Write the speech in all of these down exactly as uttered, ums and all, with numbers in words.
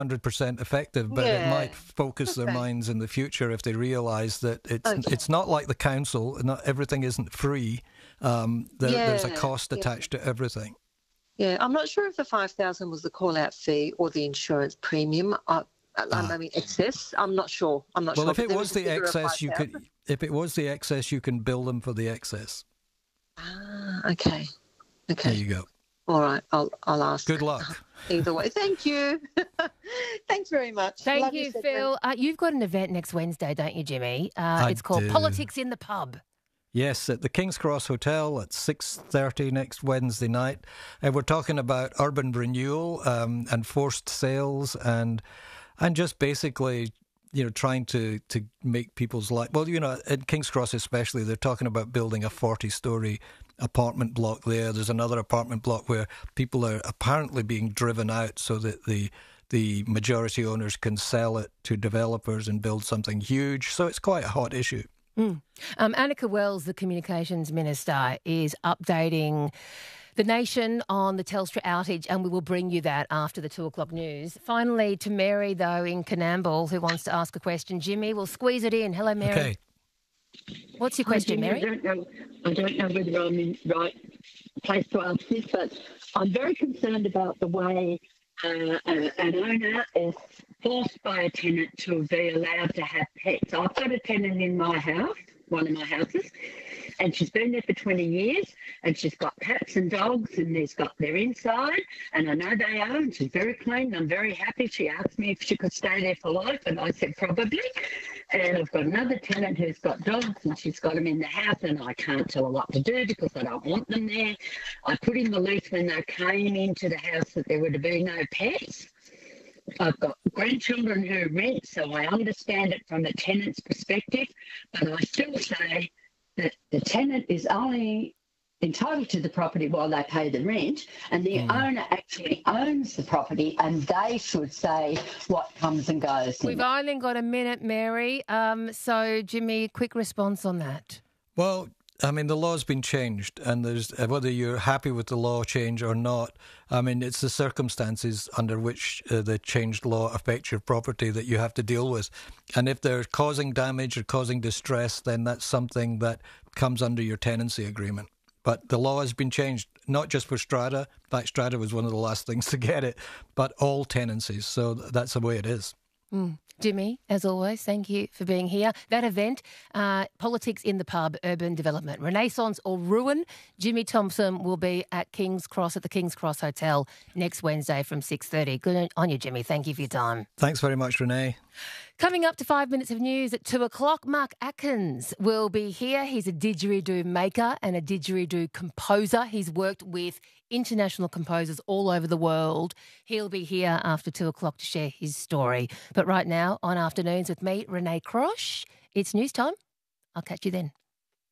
one hundred percent effective, but Yeah. it might focus Okay. their minds in the future if they realise that it's Okay. it's not like the council. Not everything isn't free. Um, there, There's a Yeah, cost yeah. attached to everything. Yeah, I'm not sure if the five thousand was the call-out fee or the insurance premium. I, I, I mean, excess. I'm not sure. I'm not Well, sure. if but it there was is a the figure of excess, you could. five thousand. If it was the excess, you can bill them for the excess. Ah, okay. There Okay. you go. All right. I'll I'll ask. Good luck. Either way. Thank you. Thanks very much. Thank Love you, segment. Phil. Uh, you've got an event next Wednesday, don't you, Jimmy? Uh, I it's called do. Politics in the Pub. Yes, at the King's Cross Hotel at six thirty next Wednesday night. And we're talking about urban renewal um, and forced sales and and just basically, you know, trying to, to make people's life... Well, you know, at King's Cross especially, they're talking about building a forty-storey apartment block there. There's another apartment block where people are apparently being driven out so that the the majority owners can sell it to developers and build something huge. So it's quite a hot issue. Mm. Um, Annika Wells, the Communications Minister, is updating the nation on the Telstra outage, and we will bring you that after the two o'clock news. Finally, to Mary, though, in Canamble, who wants to ask a question. Jimmy, we'll squeeze it in. Hello, Mary. Okay. What's your question, Hi, Mary? Jimmy. I don't know. I don't know whether I'm in the right place to ask this, but I'm very concerned about the way uh, uh, an owner is forced by a tenant to be allowed to have pets. I've got a tenant in my house, one of my houses, and she's been there for twenty years, and she's got cats and dogs, and there's got their inside, and I know they are, and she's very clean, and I'm very happy. She asked me if she could stay there for life, and I said probably. And I've got another tenant who's got dogs, and she's got them in the house, and I can't tell her what to do because I don't want them there. I put in the lease when they came into the house that there were to be no pets. I've got grandchildren who rent, so I understand it from the tenant's perspective, but I still say that the tenant is only entitled to the property while they pay the rent, and the Mm. owner actually owns the property, and they should say what comes and goes in We've it. only got a minute, Mary. Um, so, Jimmy, quick response on that. Well, I mean, the law's been changed, and there's uh, whether you're happy with the law change or not, I mean, it's the circumstances under which uh, the changed law affects your property that you have to deal with. And if they're causing damage or causing distress, then that's something that comes under your tenancy agreement. But the law has been changed, not just for strata. In fact, strata was one of the last things to get it, but all tenancies. So that's the way it is. Mm. Jimmy, as always, thank you for being here. That event, uh, Politics in the Pub, Urban Development, Renaissance or Ruin. Jimmy Thompson will be at King's Cross, at the King's Cross Hotel next Wednesday from six thirty. Good on you, Jimmy. Thank you for your time. Thanks very much, Renee. Coming up to five minutes of news at two o'clock, Mark Atkins will be here. He's a didgeridoo maker and a didgeridoo composer. He's worked with international composers all over the world. He'll be here after two o'clock to share his story. But right now, on Afternoons with me, Renee Crosh, it's news time. I'll catch you then.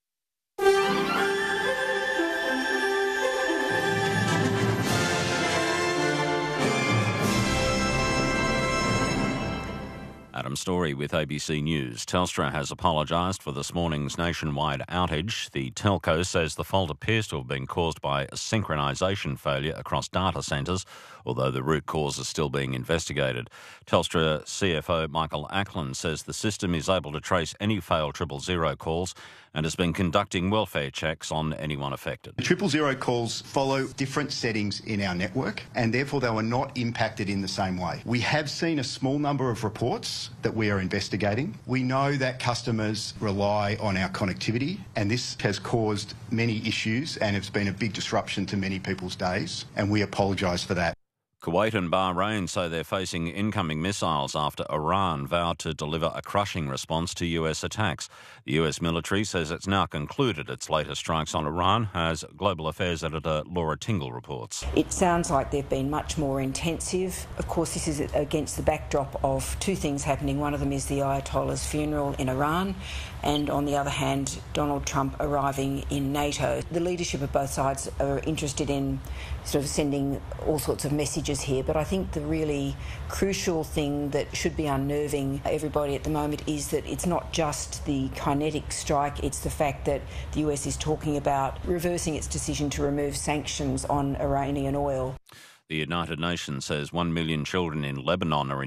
Adam Story with A B C News. Telstra has apologised for this morning's nationwide outage. The telco says the fault appears to have been caused by a synchronisation failure across data centres, although the root cause is still being investigated. Telstra C F O Michael Ackland says the system is able to trace any failed triple zero calls and has been conducting welfare checks on anyone affected. The triple zero calls follow different settings in our network, and therefore they were not impacted in the same way. We have seen a small number of reports that we are investigating. We know that customers rely on our connectivity, and this has caused many issues and it's been a big disruption to many people's days, and we apologise for that. Kuwait and Bahrain say they're facing incoming missiles after Iran vowed to deliver a crushing response to U S attacks. The U S military says it's now concluded its latest strikes on Iran, as Global Affairs editor Laura Tingle reports. It sounds like they've been much more intensive. Of course, this is against the backdrop of two things happening. One of them is the Ayatollah's funeral in Iran, and on the other hand, Donald Trump arriving in NATO. The leadership of both sides are interested in sort of sending all sorts of messages here, but I think the really crucial thing that should be unnerving everybody at the moment is that it's not just the kinetic strike, it's the fact that the U S is talking about reversing its decision to remove sanctions on Iranian oil. The United Nations says one million children in Lebanon are in